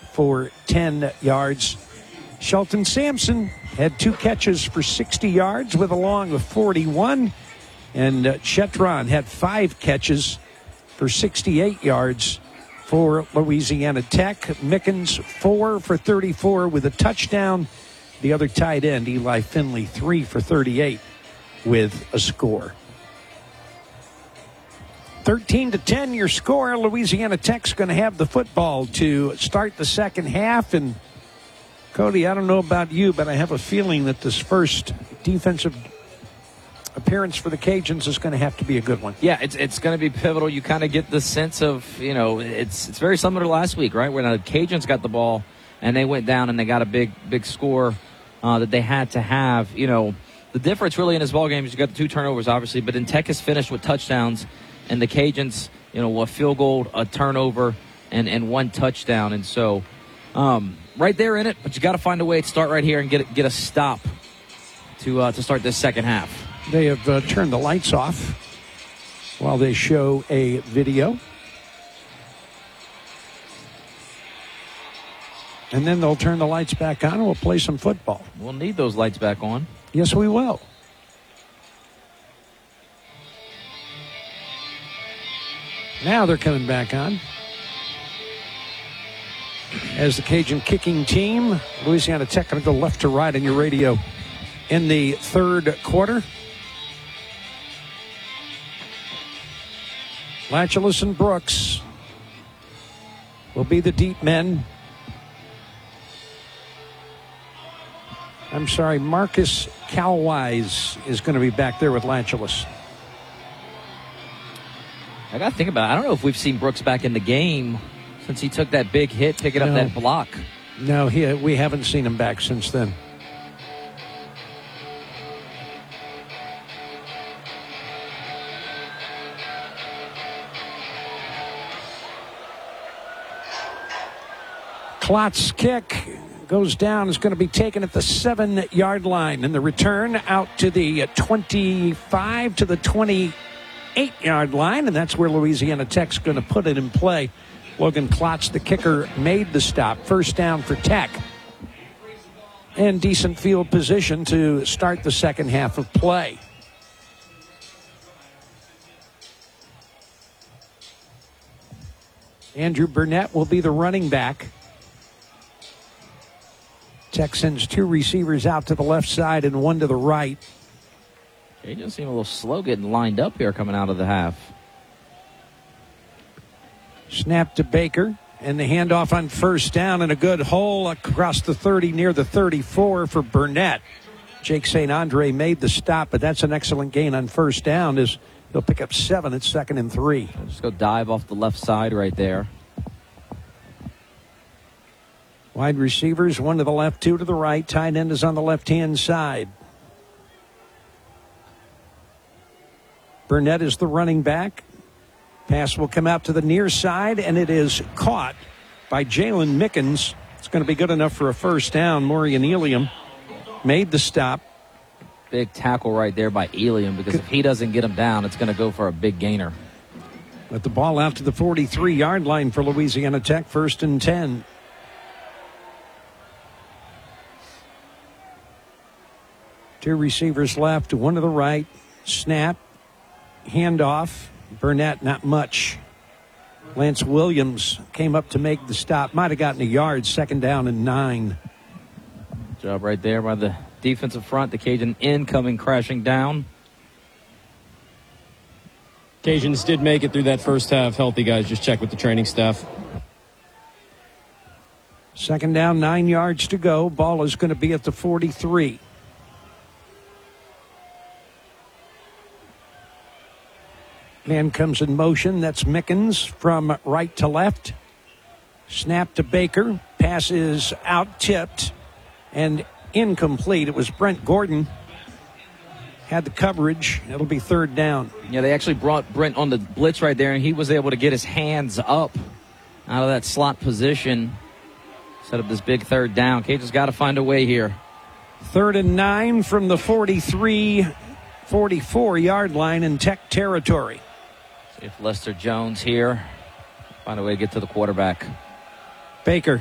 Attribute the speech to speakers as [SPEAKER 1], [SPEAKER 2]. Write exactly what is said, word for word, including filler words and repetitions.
[SPEAKER 1] for ten yards. Shelton Sampson had two catches for sixty yards with a long of forty-one. And uh, Chetron had five catches for sixty-eight yards for Louisiana Tech. Mickens, four for thirty-four with a touchdown. The other tight end, Eli Finley, three for thirty-eight with a score. thirteen to ten, your score. Louisiana Tech's going to have the football to start the second half. And, Cody, I don't know about you, but I have a feeling that this first defensive appearance for the Cajuns is going to have to be a good one.
[SPEAKER 2] Yeah, it's it's going to be pivotal. You kind of get the sense of, you know, it's it's very similar to last week, right? When the Cajuns got the ball and they went down and they got a big, big score uh, that they had to have. You know, the difference really in this ball game is you got the two turnovers, obviously, but then Tech is finished with touchdowns, and the Cajuns, you know, a field goal, a turnover, and, and one touchdown. And so um, right there in it, but you got to find a way to start right here and get get a stop to uh, to start this second half.
[SPEAKER 1] They have uh, turned the lights off while they show a video. And then they'll turn the lights back on and we'll play some football.
[SPEAKER 2] We'll need those lights back on.
[SPEAKER 1] Yes, we will. Now they're coming back on. As the Cajun kicking team, Louisiana Tech going to go left to right on your radio in the third quarter. Latchalis and Brooks will be the deep men. I'm sorry, Marcus Calwise is going to be back there with Latchalis.
[SPEAKER 2] I got to think about it. I don't know if we've seen Brooks back in the game since he took that big hit, picking
[SPEAKER 1] no.
[SPEAKER 2] up that block.
[SPEAKER 1] No, he, we haven't seen him back since then. Klotz's kick goes down. Is going to be taken at the seven-yard line. And the return out to the twenty-five to the twenty-eight-yard line. And that's where Louisiana Tech's going to put it in play. Logan Klotz, the kicker, made the stop. First down for Tech. And decent field position to start the second half of play. Andrew Burnett will be the running back. Tech sends two receivers out to the left side and one to the right.
[SPEAKER 2] He just seemed a little slow getting lined up here coming out of the half.
[SPEAKER 1] Snap to Baker, and the handoff on first down, and a good hole across the thirty near the thirty-four for Burnett. Jake Saint Andre made the stop, but that's an excellent gain on first down as they'll pick up seven at second and three.
[SPEAKER 2] Just go dive off the left side right there.
[SPEAKER 1] Wide receivers, one to the left, two to the right. Tight end is on the left-hand side. Burnett is the running back. Pass will come out to the near side, and it is caught by Jalen Mickens. It's going to be good enough for a first down. Maurian Eliam made the stop.
[SPEAKER 2] Big tackle right there by Eliam, because if he doesn't get him down, it's going to go for a big gainer.
[SPEAKER 1] With the ball out to the forty-three-yard line for Louisiana Tech, first and ten. Two receivers left, one to the right. Snap, handoff. Burnett, not much. Lance Williams came up to make the stop. Might have gotten a yard, second down and nine.
[SPEAKER 2] Job right there by the defensive front. The Cajun end coming crashing down.
[SPEAKER 3] Cajuns did make it through that first half healthy, guys. Just check with the training staff.
[SPEAKER 1] Second down, nine yards to go. Ball is going to be at the forty-three. Man comes in motion. That's Mickens from right to left. Snap to Baker. Pass is out, tipped, and incomplete. It was Brent Gordon. Had the coverage. It'll be third down.
[SPEAKER 2] Yeah, they actually brought Brent on the blitz right there, and he was able to get his hands up out of that slot position. Set up this big third down. Cajuns got to find a way here.
[SPEAKER 1] Third and nine from the forty-three, forty-four-yard line in Tech territory.
[SPEAKER 2] See if Lester Jones here find a way to get to the quarterback.
[SPEAKER 1] Baker